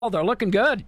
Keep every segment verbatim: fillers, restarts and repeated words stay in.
Oh, they're looking good.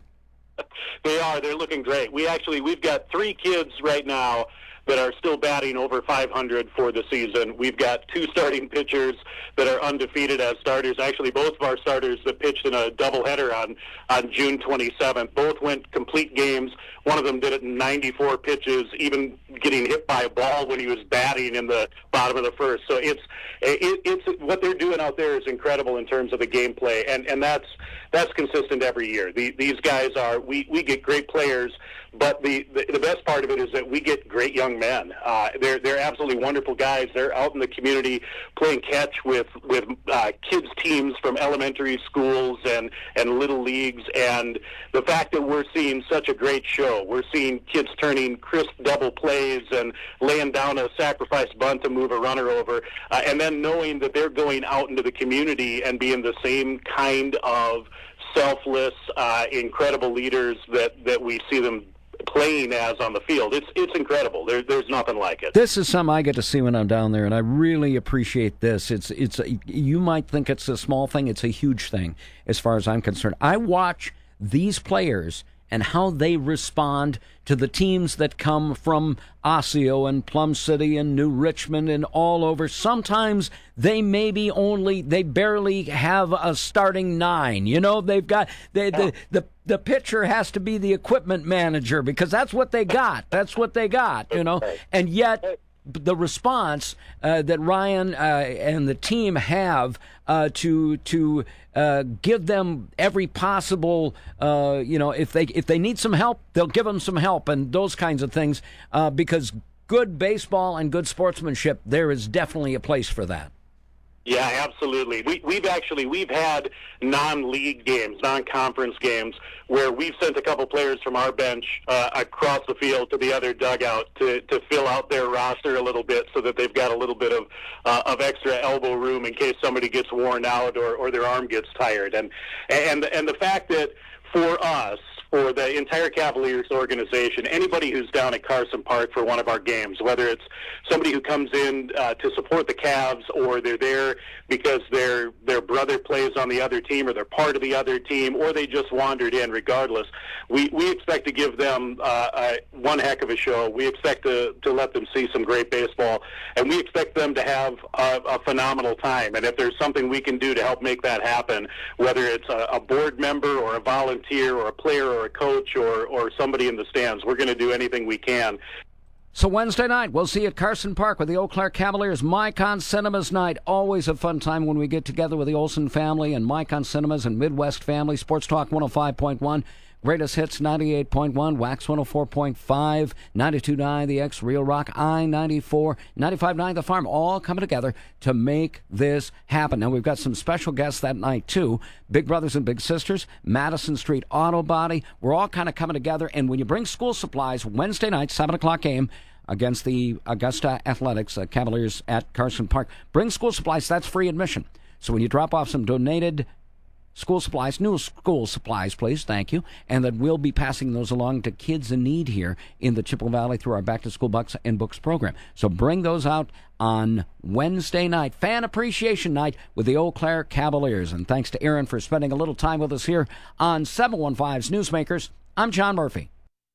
They are. They're looking great. We actually, we've got three kids right now that are still batting over five hundred for the season. We've got two starting pitchers that are undefeated as starters. Actually, both of our starters that pitched in a doubleheader on, on June twenty-seventh, both went complete games. One of them did it in ninety-four pitches, even getting hit by a ball when he was batting in the bottom of the first. So it's it, it's what they're doing out there is incredible in terms of the gameplay, and and that's that's consistent every year. The, these guys are we, we get great players, but the, the the best part of it is that we get great young men. Uh, they're they're absolutely wonderful guys. They're out in the community playing catch with with uh, kids teams from elementary schools and and little leagues, and the fact that we're seeing such a great show. We're seeing kids turning crisp double plays and laying down a sacrifice bunt to move a runner over, uh, and then knowing that they're going out into the community and being the same kind of selfless, uh, incredible leaders that, that we see them playing as on the field. It's it's incredible. There, there's nothing like it. This is something I get to see when I'm down there, and I really appreciate this. It's it's a, you might think it's a small thing. It's a huge thing as far as I'm concerned. I watch these players and how they respond to the teams that come from Osseo and Plum City and New Richmond and all over. Sometimes they maybe only, they barely have a starting nine. You know, they've got, they, the, the, the pitcher has to be the equipment manager because that's what they got. That's what they got, you know. And yet the response uh, that Ryan uh, and the team have uh, to to uh, give them every possible, uh, you know, if they if they need some help, they'll give them some help and those kinds of things uh, because good baseball and good sportsmanship, there is definitely a place for that. Yeah, absolutely. We, we've actually, we've had non-league games, non-conference games, where we've sent a couple players from our bench uh, across the field to the other dugout to, to fill out their roster a little bit so that they've got a little bit of uh, of extra elbow room in case somebody gets worn out or, or their arm gets tired. And, and, and the fact that for us, for the entire Cavaliers organization, anybody who's down at Carson Park for one of our games, whether it's somebody who comes in uh, to support the Cavs or they're there because their their brother plays on the other team or they're part of the other team or they just wandered in, regardless, we, we expect to give them uh, uh, one heck of a show. We expect to, to let them see some great baseball, and we expect them to have a, a phenomenal time. And if there's something we can do to help make that happen, whether it's a, a board member or a volunteer or a player or a coach or, or somebody in the stands, we're going to do anything we can. So Wednesday night, we'll see you at Carson Park with the Eau Claire Cavaliers. Micon Cinemas night. Always a fun time when we get together with the Olsen family and Micon Cinemas and Midwest family. Sports Talk one oh five point one. Greatest Hits ninety-eight point one, Wax one oh four point five, ninety-two point nine The X, Real Rock, I ninety-four, ninety-five point nine The Farm, all coming together to make this happen. Now, we've got some special guests that night, too. Big Brothers and Big Sisters, Madison Street Auto Body. We're all kind of coming together, and when you bring school supplies, Wednesday night, seven o'clock game, against the Augusta Athletics, uh, Cavaliers at Carson Park, bring school supplies, that's free admission. So when you drop off some donated school supplies, new school supplies, please, thank you, and that we'll be passing those along to kids in need here in the Chippewa Valley through our Back to School Bucks and Books program. So bring those out on Wednesday night, Fan Appreciation Night with the Eau Claire Cavaliers. And thanks to Aaron for spending a little time with us here on seven one five's Newsmakers. I'm John Murphy.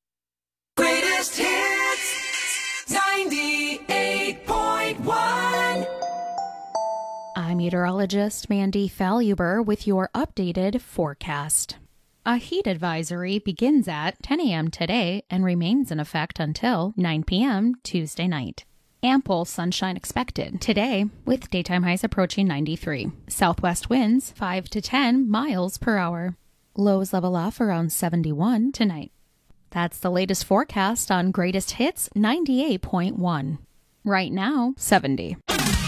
Greatest Hits ninety-eight point one. I'm meteorologist Mandy Faluber with your updated forecast. A heat advisory begins at ten a.m. today and remains in effect until nine p.m. Tuesday night. Ample sunshine expected today with daytime highs approaching ninety-three. Southwest winds five to ten miles per hour. Lows level off around seventy-one tonight. That's the latest forecast on Greatest Hits ninety-eight point one. Right now, seventy.